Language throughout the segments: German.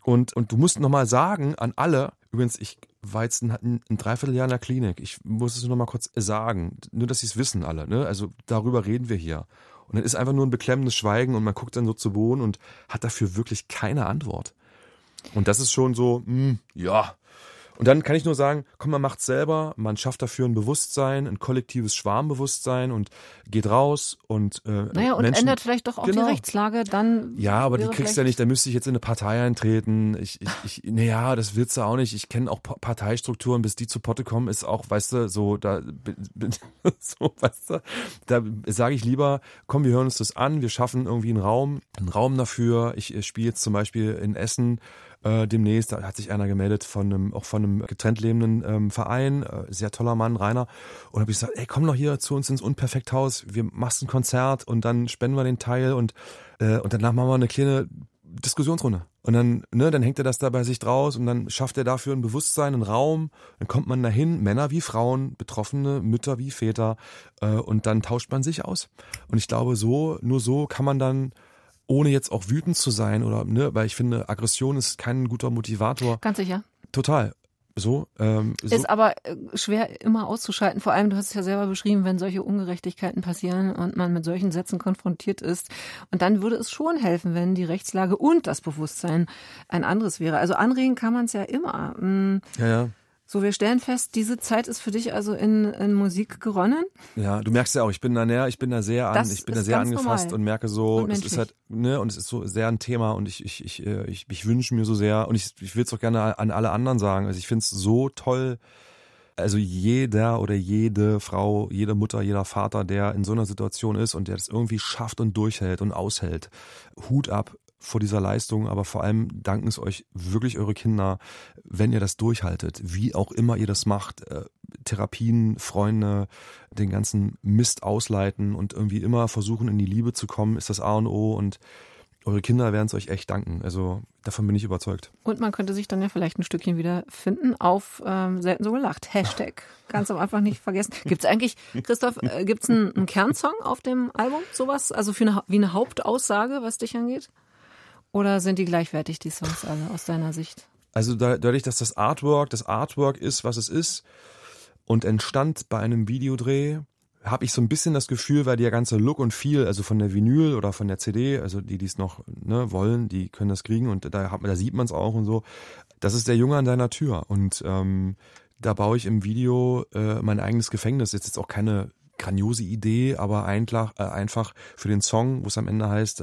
Und du musst nochmal sagen an alle, übrigens, ich war jetzt ein Dreivierteljahr in der Klinik, ich muss es nur noch mal kurz sagen, nur dass sie es wissen alle, ne? Also darüber reden wir hier. Und dann ist einfach nur ein beklemmendes Schweigen und man guckt dann so zu Boden und hat dafür wirklich keine Antwort. Und das ist schon so, ja. Und dann kann ich nur sagen, komm, man macht's selber, man schafft dafür ein Bewusstsein, ein kollektives Schwarmbewusstern und geht raus und und Menschen, ändert vielleicht doch auch die Rechtslage, dann. Ja, aber die kriegst du ja nicht, da müsste ich jetzt in eine Partei eintreten. Naja, das willst du auch nicht. Ich kenne auch Parteistrukturen, bis die zu Potte kommen, ist auch, weißt du, so, so, weißt du, da sage ich lieber, komm, wir hören uns das an, wir schaffen irgendwie einen Raum dafür. Ich spiele jetzt zum Beispiel in Essen demnächst, da hat sich einer gemeldet von einem getrennt lebenden Verein, sehr toller Mann, Rainer, und habe ich gesagt, ey, komm doch hier zu uns ins Unperfekthaus, wir machen ein Konzert und dann spenden wir den Teil und danach machen wir eine kleine Diskussionsrunde. Und dann hängt er das da bei sich draus und dann schafft er dafür ein Bewusstsein, einen Raum, dann kommt man dahin, Männer wie Frauen, Betroffene, Mütter wie Väter, und dann tauscht man sich aus. Und ich glaube, nur so kann man dann, ohne jetzt auch wütend zu sein oder, ne, weil ich finde, Aggression ist kein guter Motivator. Ganz sicher. Total. So. Ist aber schwer immer auszuschalten. Vor allem, du hast es ja selber beschrieben, wenn solche Ungerechtigkeiten passieren und man mit solchen Sätzen konfrontiert ist. Und dann würde es schon helfen, wenn die Rechtslage und das Bewusstsein ein anderes wäre. Also anregen kann man es ja immer. Ja. So, wir stellen fest, diese Zeit ist für dich also in Musik geronnen. Ja, du merkst ja auch, ich bin da sehr angefasst und merke so, es ist halt, ne, und es ist so sehr ein Thema und ich wünsche mir so sehr, und ich will es auch gerne an alle anderen sagen, also ich finde es so toll, also jeder oder jede Frau, jede Mutter, jeder Vater, der in so einer Situation ist und der das irgendwie schafft und durchhält und aushält, Hut ab vor dieser Leistung, aber vor allem danken es euch wirklich eure Kinder, wenn ihr das durchhaltet, wie auch immer ihr das macht, Therapien, Freunde, den ganzen Mist ausleiten und irgendwie immer versuchen, in die Liebe zu kommen, ist das A und O, und eure Kinder werden es euch echt danken. Also davon bin ich überzeugt. Und man könnte sich dann ja vielleicht ein Stückchen wieder finden auf selten so gelacht. Hashtag. Ganz am Anfang nicht vergessen. Gibt's eigentlich, Christoph, gibt's einen Kernsong auf dem Album? Sowas? Also wie eine Hauptaussage, was dich angeht? Oder sind die gleichwertig, die Songs alle, aus deiner Sicht? Also dadurch, dass das Artwork ist, was es ist, und entstand bei einem Videodreh, habe ich so ein bisschen das Gefühl, weil der ganze Look und Feel, also von der Vinyl oder von der CD, also die es noch wollen, die können das kriegen, und da sieht man es auch und so. Das ist der Junge an deiner Tür, und da baue ich im Video mein eigenes Gefängnis. Jetzt auch keine grandiose Idee, aber einfach für den Song, wo es am Ende heißt,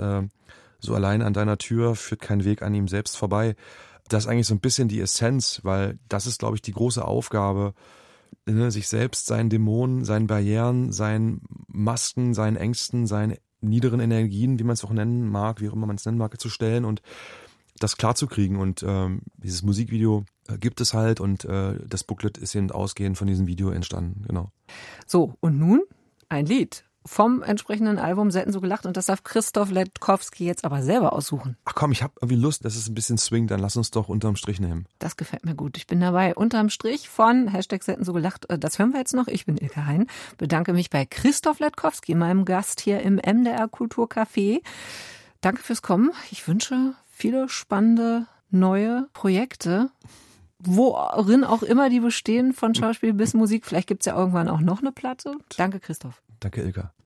so allein an deiner Tür führt kein Weg an ihm selbst vorbei. Das ist eigentlich so ein bisschen die Essenz, weil das ist, glaube ich, die große Aufgabe, sich selbst, seinen Dämonen, seinen Barrieren, seinen Masken, seinen Ängsten, seinen niederen Energien, wie man es auch nennen mag, wie auch immer man es nennen mag, zu stellen und das klarzukriegen. Und dieses Musikvideo gibt es halt, und das Booklet ist eben ausgehend von diesem Video entstanden. Genau. So, und nun ein Lied vom entsprechenden Album Selten so gelacht, und das darf Christoph Ledkowski jetzt aber selber aussuchen. Ach komm, ich habe irgendwie Lust, dass es ein bisschen swingt, dann lass uns doch unterm Strich nehmen. Das gefällt mir gut. Ich bin dabei. Unterm Strich von #Selten so gelacht. Das hören wir jetzt noch. Ich bin Ilka Hein. Bedanke mich bei Christoph Ledkowski, meinem Gast hier im MDR Kulturcafé. Danke fürs Kommen. Ich wünsche viele spannende neue Projekte, worin auch immer die bestehen, von Schauspiel bis Musik. Vielleicht gibt's ja irgendwann auch noch eine Platte. Danke, Christoph. Danke, Ilka.